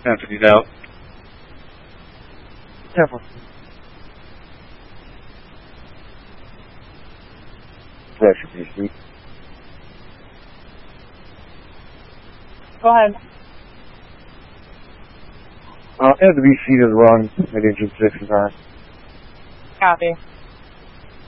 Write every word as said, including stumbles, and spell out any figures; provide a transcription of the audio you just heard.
Anthony's out. Careful. Pressure, P C. Go ahead. Uh, N W C to the run at engine six is on. Copy.